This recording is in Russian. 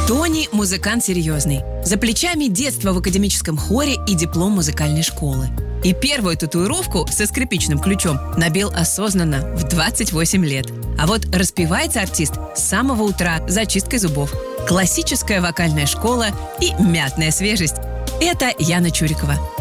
Тони – музыкант серьезный. За плечами детство в академическом хоре и диплом музыкальной школы. И первую татуировку со скрипичным ключом набил осознанно в 28 лет. А вот распевается артист с самого утра за чисткой зубов. Классическая вокальная школа и мятная свежесть. Это Яна Чурикова.